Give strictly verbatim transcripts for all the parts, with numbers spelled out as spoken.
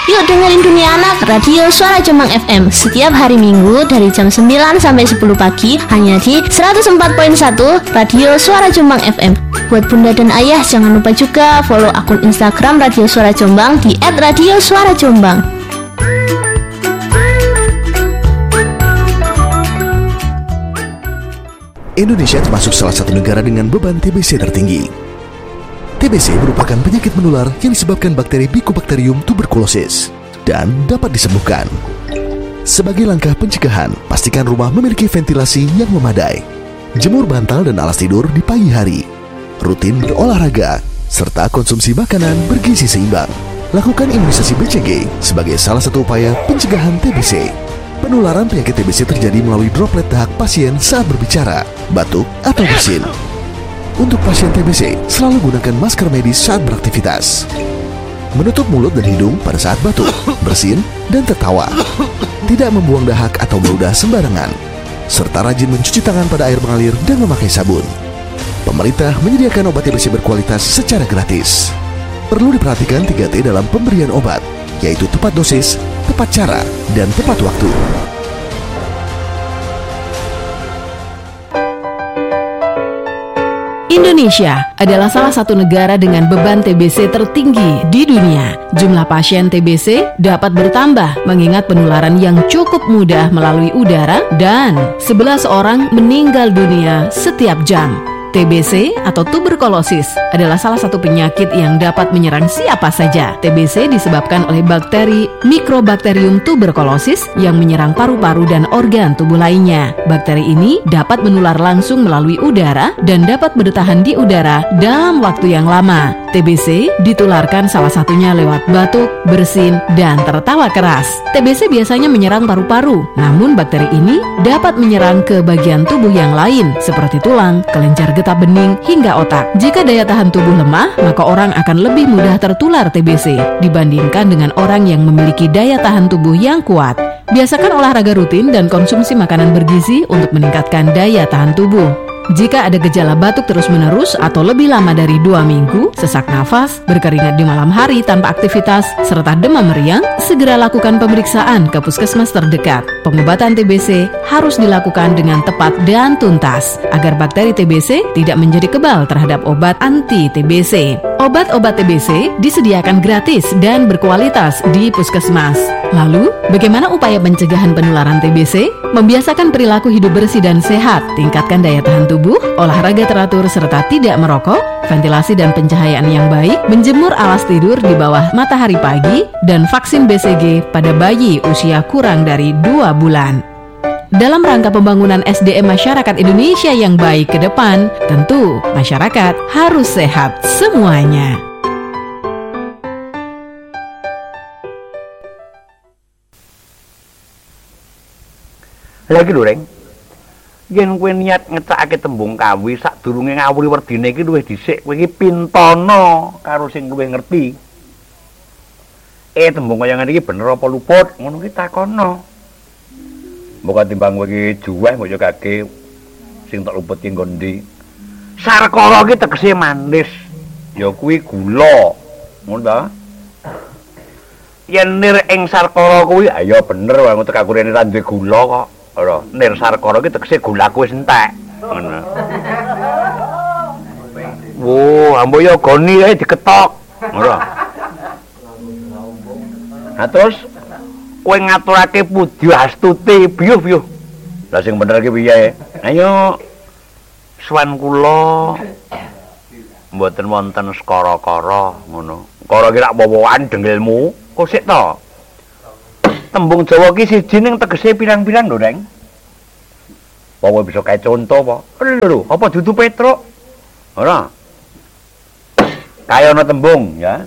Yuk dengerin Dunia Anak Radio Suara Jombang F M setiap hari Minggu dari jam sembilan sampai sepuluh pagi hanya di seratus empat koma satu Radio Suara Jombang F M. Buat bunda dan ayah jangan lupa juga follow akun Instagram Radio Suara Jombang di et radio suara jombang. Indonesia termasuk salah satu negara dengan beban T B C tertinggi. T B C merupakan penyakit menular yang disebabkan bakteri Mycobacterium tuberculosis dan dapat disembuhkan. Sebagai langkah pencegahan, pastikan rumah memiliki ventilasi yang memadai. Jemur bantal dan alas tidur di pagi hari. Rutin berolahraga, serta konsumsi makanan bergizi seimbang. Lakukan imunisasi B C G sebagai salah satu upaya pencegahan T B C. Penularan penyakit T B C terjadi melalui droplet dahak pasien saat berbicara, batuk, atau bersin. Untuk pasien T B C, selalu gunakan masker medis saat beraktivitas. Menutup mulut dan hidung pada saat batuk, bersin, dan tertawa. Tidak membuang dahak atau meludah sembarangan. Serta rajin mencuci tangan pada air mengalir dan memakai sabun. Pemerintah menyediakan obat T B C berkualitas secara gratis. Perlu diperhatikan tiga T dalam pemberian obat, yaitu tepat dosis, tepat cara, dan tepat waktu. Indonesia adalah salah satu negara dengan beban T B C tertinggi di dunia. Jumlah pasien T B C dapat bertambah mengingat penularan yang cukup mudah melalui udara dan sebelas orang meninggal dunia setiap jam. T B C atau tuberkulosis adalah salah satu penyakit yang dapat menyerang siapa saja. T B C disebabkan oleh bakteri Mycobacterium tuberculosis yang menyerang paru-paru dan organ tubuh lainnya. Bakteri ini dapat menular langsung melalui udara dan dapat bertahan di udara dalam waktu yang lama. T B C ditularkan salah satunya lewat batuk, bersin, dan tertawa keras. T B C biasanya menyerang paru-paru, namun bakteri ini dapat menyerang ke bagian tubuh yang lain seperti tulang, kelenjar getah bening, hingga otak. Jika daya tahan tubuh lemah, maka orang akan lebih mudah tertular T B C dibandingkan dengan orang yang memiliki daya tahan tubuh yang kuat. Biasakan olahraga rutin dan konsumsi makanan bergizi untuk meningkatkan daya tahan tubuh. Jika ada gejala batuk terus-menerus atau lebih lama dari dua minggu, sesak nafas, berkeringat di malam hari tanpa aktivitas, serta demam meriang, segera lakukan pemeriksaan ke puskesmas terdekat. Pengobatan T B C harus dilakukan dengan tepat dan tuntas, agar bakteri T B C tidak menjadi kebal terhadap obat anti-T B C. Obat-obat T B C disediakan gratis dan berkualitas di puskesmas. Lalu, bagaimana upaya pencegahan penularan T B C? Membiasakan perilaku hidup bersih dan sehat, tingkatkan daya tahan tubuh, olahraga teratur serta tidak merokok, ventilasi dan pencahayaan yang baik, menjemur alas tidur di bawah matahari pagi, dan vaksin B C G pada bayi usia kurang dari dua bulan. Dalam rangka pembangunan S D M masyarakat Indonesia yang baik ke depan, tentu masyarakat harus sehat semuanya. Lagi lho, Reng. Yen kowe niat ngecakake tembung kawi sadurunge ngawuri werdine iki luwih dhisik, kowe iki pintono karo sing luwih ngerti. Eh tembung kaya ngene iki bener apa luput? Ngono ki takono. Mbok timbang kowe iki juweh mbok yo kake sing tak luput ki ngondi. Sarkara ki tegese manis. Ya kuwi gula. Ngono ta? Yen nir ing sarkara kuwi ayo bener wae ngono tekan kurene ra duwe gula kok. Ora, nir sarkara ki tegese gulaku wis entek. Ngono. Wo, ambo yo goni ae diketok. Ora. Nah terus kowe ngaturake Pudya Astuti biyuh-biyuh. Lah sing bener ki piye? Ayo suwan kula mboten wonten skara-kara ngono. Kara ki rak wowokan dengilmu, kok sik to. Tembung Jawa ki siji ning tegese pirang-pirang lho, Reng. Apa bisa kae conto apa? Lho lho, apa dudu Petruk? Ora. Kaya ana tembung ya.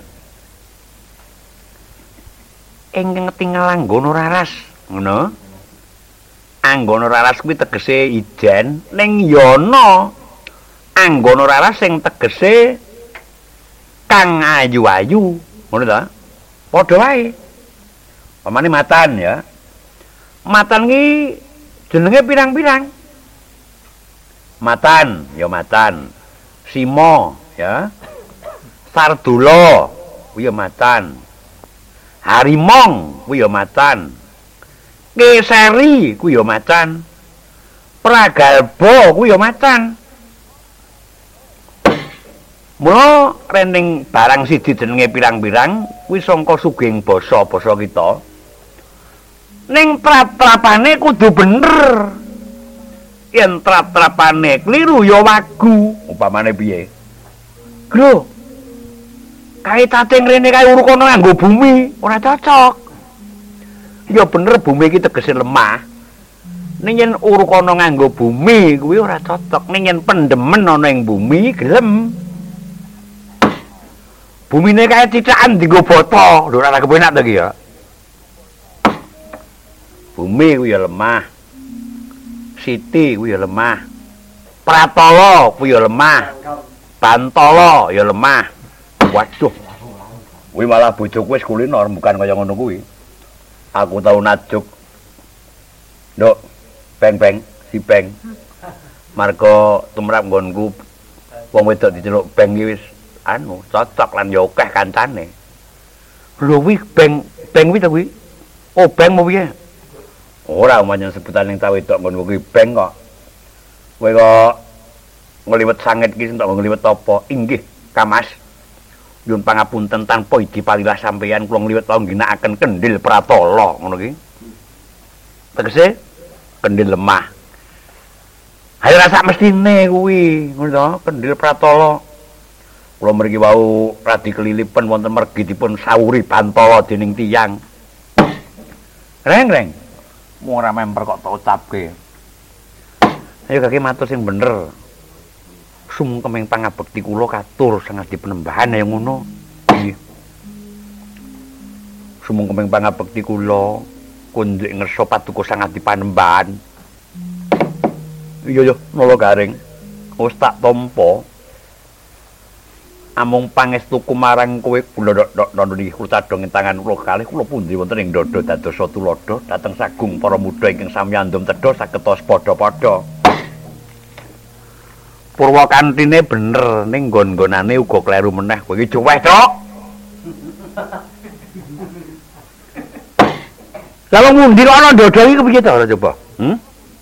Ing ketinggalan anggono raras, ngono. Anggono raras kuwi tegese ijen ning yana. Anggono raras sing tegese kang ayu-ayu, ngono ta? Padha wae. Pamane matan ya. Matan ki jenenge pirang-pirang. Matan, ya matan. Simo, ya. Sardula, kuwi ya matan. Harimong kuwi ya macan. Kesari kuwi ya macan. Pragalba kuwi ya macan. Mula rening barang siji jenenge pirang-pirang kuwi sangka sugeng basa-basa kita. Ning trap-trapane kudu bener. Yen trap-trapane kliru ya wagu. Upamane piye? Lho. Kaitate rene kae urukana nganggo bumi, ora cocok. Ya bener bumi iki tegese lemah. Ning yen urukana nganggo bumi kuwi ora cocok. Ning yen pendemen ana ing bumi gelem. Bumine kae cicakan dienggo boto. Lho ora kepenak to iki ya. Bumi kuwi ya lemah. Siti kuwi ya lemah. Pratala kuwi ya lemah. Bantala ya lemah. Waduh. Kuwi malah bojoku wis kuliner bukan kaya ngono kuwi. Aku tau najuk. Nduk, Peng-peng, si Peng. Marga tumrap nggonku wong wedok diceluk Peng iki wis anu cocok lan ya akeh kancane. Lho kuwi Beng, Beng kuwi ta kuwi? Oh, Beng mau piye? Ora umane sebutan ning ta wedok ngono kuwi Beng kok. Kowe kok ngliwet sangit iki entuk ngliwet apa? Inggih, Kamas. Nyuwun pangapunten tanpa idi palilah sampeyan kula ngliwet wae ngginakaken kendhil pratala ngono ki. Tegese kendhil lemah. Ayo rasa mestine kuwi, ngono to, kendhil pratala. Kula mriki wau radi kelilipen wonten mergi dipun sawuri Bantala dening tiyang. Reng-reng. Wong ora memper kok tak ucapke. Ayo kaki matur sing bener. Sumkeming pangabekti kula katur sangat dipenembahan ya ngono. Nggih. Sumkeming pangabekti kula kundhik ngersa paduka sangat dipanembahan. Iya yo nala garing. Wis tak tampa. Amung pangestuku marang kowe kula ndok niki kutadhong ing tangan kula kalih kula pundi wonten ing dada dados tuladha dhateng sagung para muda ingkang sami andum tedha saged tos padha-padha. Purwakantine bener ning nggon-nggonane uga kleru meneh kowe iki cuweh tok. Lah wong mundi kok ana dada iki kepiye to ora coba? Hm?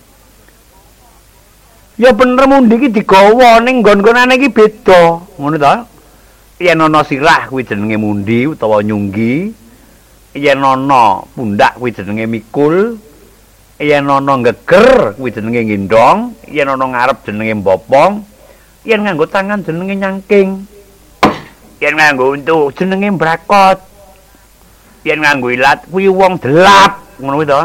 Ya bener mundi iki digawa ning nggon-nggonane iki beda, ngono to? Yen ana sirah kuwi jenenge mundi utawa nyunggi. Yen ana pundak kuwi jenenge mikul. Yen ana geger kuwi jenenge gendong, yen ana ngarep jenenge mbopong, yen nganggo tangan jenenge nyangking. Yen nganggo untu jenenge brakot. Yen nganggo ilat kuwi wong delap, ngono kuwi to.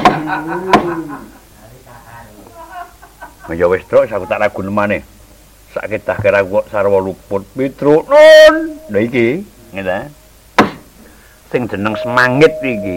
Ya wis truk aku tak ragu nemane. Sak kedah kira kok sarwa luput Pitruk nun. Lha iki, ngene. Sing jeneng semangit iki.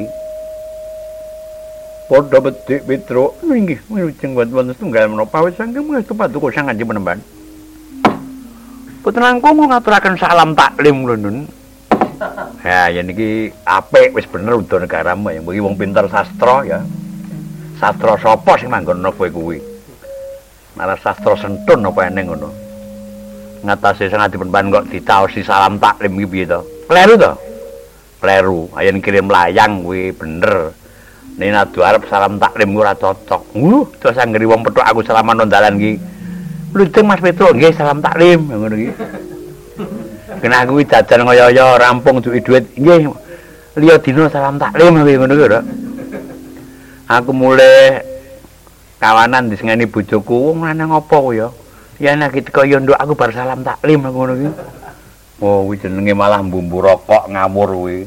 Padha becik Pitruk. Inggih, wilujeng wonten setunggal menapa wis saking mestu paduka sang kanjeng penemban. Putra langkung ngaturaken salam taklim lho nun. Ha, yen iki apik wis bener udo negaramu ya. Iki wong pinter sastra ya. Sastra sapa sing manggono kowe kuwi? Malah sastra sentun apa eneng ngono. Ngatasi sang dipenpan kok ditaosi salam taklim iki piye to? Kleru to? Kleru. Ayen kirim layang kuwi bener. Nek adu arep salam taklim ora cocok. Uh, terus anggere wong petuk aku salaman nang dalan iki. Lujeng Mas Petruk nggih salam taklim ngono iki. Kena aku jajan ngoyo-oyo rampung duit duit nggih. Liya dina salam taklim ngono iki lho. Aku mulai kawanan disengeni bojoku, wong lanang apa ku ya? Ya nek teko yo nduk aku bar salam taklim aku ngono iki. Oh, kuwi jenenge malah mbumbu rokok ngawur kuwi.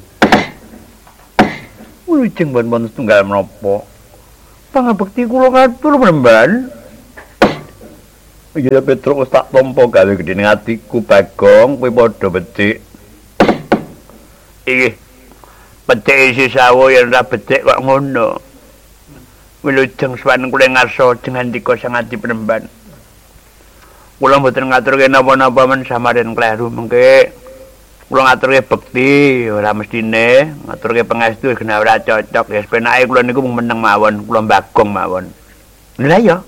Wilujeng bon-bon setunggal menapa. Pangabekti kula katur penemban. Ya Petruk wis tak tampa gawe gedene atiku Bagong kowe padha becik. Iki becik isi sawo yen ora becik kok ngono. Wilujeng swan kula ngarsa jeneng dika sang adi penemban. Kula mboten ngaturke napa-napa men samaren kleru mengke kula ngaturke bekti ora mestine ngaturke pangestu genah ora cocok ya penake kula niku mung meneng mawon kula Bagong mawon. Lha ya.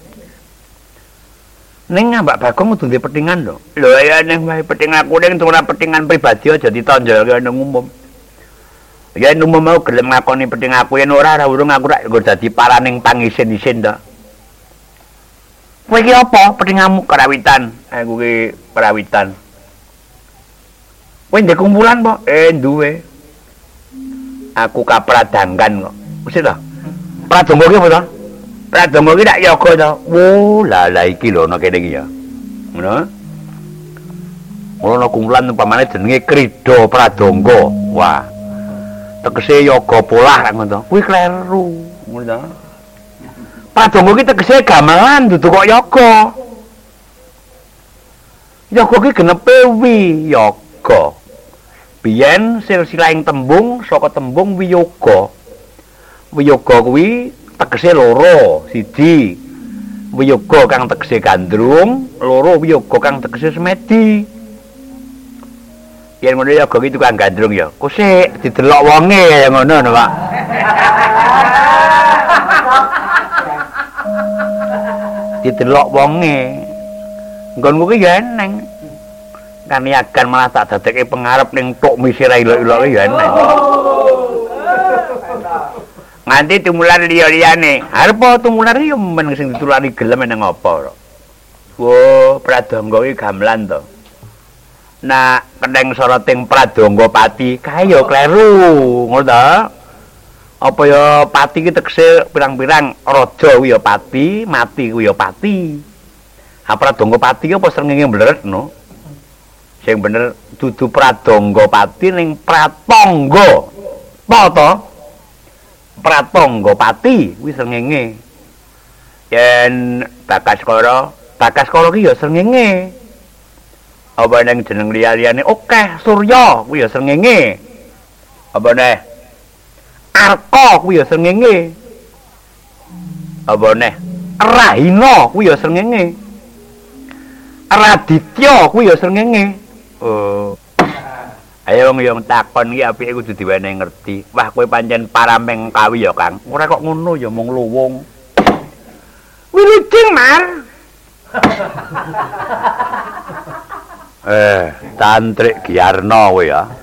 Ning Mbak Bagong kudu ndek petingan lho. Lho ya ning peting aku ning ora petingan pribadi aja ditonjolke nang umum. Yen umum mau gelem ngakoni penting aku yen ora ora urung aku rak nggo dadi paraning pangisin-isin to. Kowe iki apa pentingamu karawitan? Aku ki perawitan. Kowe ndek kumpulan po? Eh duwe. Aku kapradangkan kok. Wis to. Pradonga ki apa to? Pradonga ki tak yoga to. Wo, lah lah iki lho ana kene iki ya. Ngono. Ono kumpulan umpamane jenenge Krida Pradonga. Wah. Tegese yoga polah ngono to. Kuwi kleru. Ngono to. Pradonga ki tegese gamelan dudu kok yoga. Yoga ki genepe wi yoga. Biyen silsilaing tembung saka tembung wiyoga. Wiyoga kuwi tegese loro, siji wiyoga kang tegese gandrung, loro wiyoga kang tegese semedi. Yen ngono yoga ki tukang gandrung ya. Kusik didelok wonge kaya ngono lho, Pak. Didelok wonge. Nggonku ki ya eneng. Kaniagan malah tak dadekke pengarep ning tok misira ilok-iloke ya eneng. Nganti tumular liya-liyane. Arep tumular ya men sing ditulari gelem nang apa. Wo, Pradonga iki gamelan to. Nah, kendeng soroting Pradonga Pati kae ya kleru, ngono to. Apa ya pati ki tegese pirang-pirang raja kuwi ya pati, mati kuwi ya pati. Ha Pradonga Pati ki apa srengenge mleret no? Sing bener dudu Pradonga Pati ning Pratangga. Apa to? Pratangga Pati kuwi srengenge. Yen Bagaskara, Bagaskara ki ya srengenge. Apa nang jeneng liya-liyane Okeh Surya kuwi ya srengenge. Apa neh? Arka kuwi ya srengenge. Apa neh? Rahina kuwi ya srengenge. Raditya kuwi ya srengenge. Oh. Ayo wong yo takon iki apike kudu diwenehi ngerti. Wah, kowe pancen parameng kawi ya, Kang. Ora kok ngono ya mung luwung. Wilujeng, Mar. eh, Tantrik Giarna kowe ya.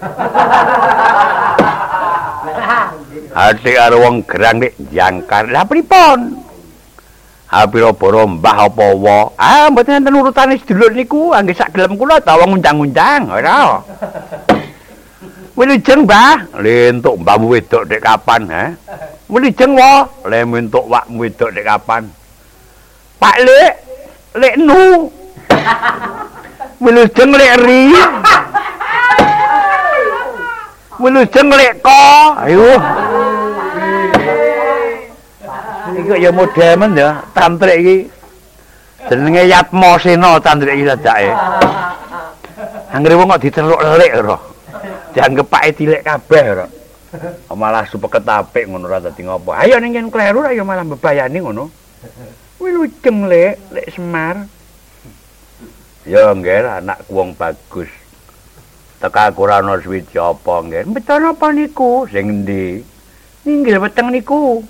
Ati karo wong gerang nek jangkar. Lah pripun? Apira para mbah apa wa? Ah, mboten enten urutane sedulur niku, angge sak gelem kula ta wong undang-undang, ora. Wilujeng, Mbah. Le entuk mbahmu wedok dek kapan, ha? Wilujeng wa, le entuk wakmu wedok dek kapan? Pak Lek, Lek Nu. Wilujeng Lek Ri. Wilujeng Lek Ko. Ayo. Iki ya modern ya, tantrik iki. Jenenge Yatmasena tantrik iki sadake. Anggere wong kok diteluk lelik ora. Dianggepake dilek kabeh ora. Malah supeket apik ngono ora dadi ngopo. Ayo ning yen kleru ya malah mbebayani ngono. Kuwi luceng Lek, Lek Semar. Ya nggih anak wong bagus. Teka ora ana suwiji apa nggih. Mbeton apa niku? Sing endi? Ninggil weteng niku.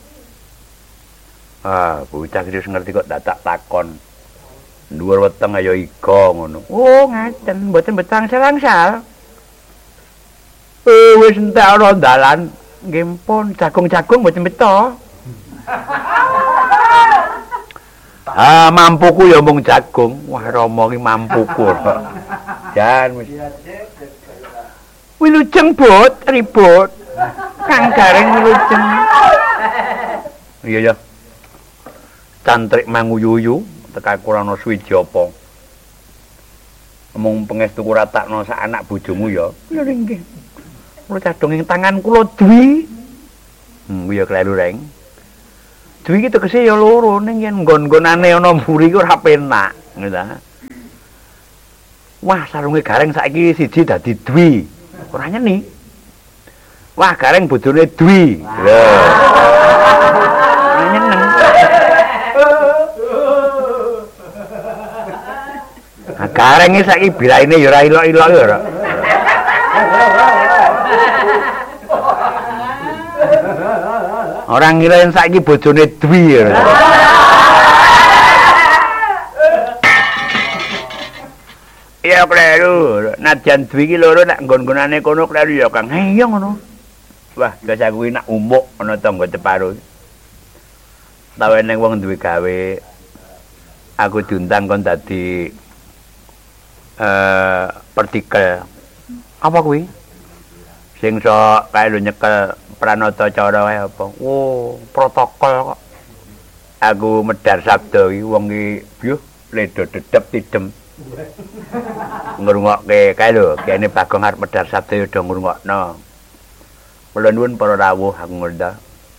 Ah, bocah iki wis ngerti kok dadak takon. Dhuwur weteng ayo iga ngono. Oh, ngaten, mboten betang selangsal. Eh, wis entek ana dalan. Nggih pun, jagung-jagung mboten beto. Ah, mampuku ya mung jagung. Wah, Rama iki mampuku. Jan wis. Wilujeng bot, ribut. Kang Gareng wilujeng. Iya ya. Tantrik manguyuyu teka kurang suwiji apa. Mung pengestu ora takno sak anak bojomu ya. Ya nggih. Kula cadhong ing tangan kula Dwi. Hmm, ya kleru reng. Dwi iki tegese ya loro ning yen nggon-nggonane ana mburi ki ora penak, ngono ta. Wah, sarunge Gareng saiki siji dadi Dwi. Ora nyeni. Wah, Gareng bojone Dwi. Lho. Ora nyeneng. Gareng iki saiki biraine ya ora ilok-ilok ya ora. Orang ngirain saiki bojone Dwi ya. Ya kleru, nadyan Dwi iki loro nek nggon-ngonane kono kleru ya Kang. Ha iya ngono. Wah, terus aku nak umuk ana tangga Ceparo. Tau eneng wong duwe gawe. Aku diundang kon dadi eh partikel. Apa kuwi? Sing iso kae lho nyekel pranata cara kae apa? Oh, protokol kok. Aku medhar sabda iki wong iki biyuh ledo dedep tidem. Ngrungokke kae lho, kene Bagong arep medhar sabda ya do ngrungokno. Kula nuwun para rawuh aku ngendha.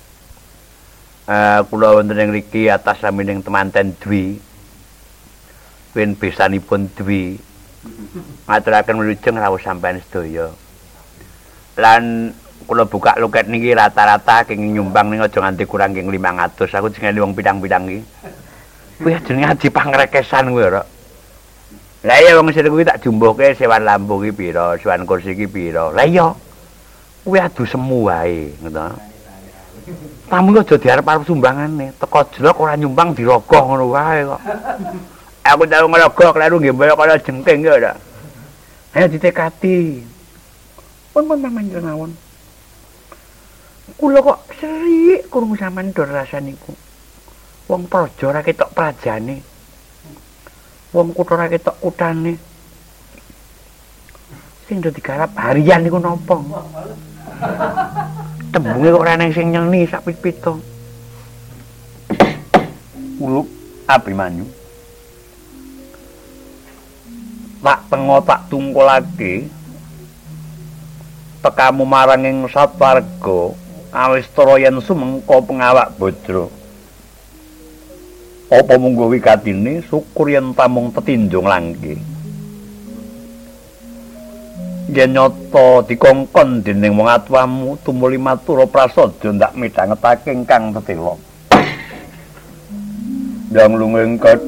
Eh kula wonten ing mriki atas samining temanten Dwi. Pin besanipun Dwi. Ngaturaken wilujeng rawuh sampeyan sedaya. Lan kula buka loket niki rata-rata kenging nyumbang ning aja nganti kurang keng limang atus. Aku jenenge wong pidang-pidang iki. Kuwi jenenge aji pangrekesan kuwi ora. Lah iya wong sing kuwi tak jumbuhke sewan lampu iki pira, sewan kursi iki pira. Lah iya. Kuwi adu semu wae, ngono. Tamu aja diarep-arep sumbangane, teko jlok ora nyumbang dirogoh ngono wae kok. Aku tau ngerogoh kleru nggih mbaya kaya jengking ya ora. Ayo ditekati. Pun pun manjen mawon. Kula kok serik krungu sampean dor rasaniku. Wong praja ora ketok prajane. Wong kutha ora ketok kutane. Sing do digarap harian niku napa? Tembunge kok ora nang sing nyeni sak pit-pito. Ulup Abimanyu. Tak tengo tak tungkulake. Tekamu marang ing satwarga awistara yen sumengko pengawak Badra. Apa munggo wikatine syukur yen tamung tetindung langke. Yen nyata dikongkon dening wong atuwamu tumuli matura prasaja ndak midhangetake ingkang tetela. Yang lungeng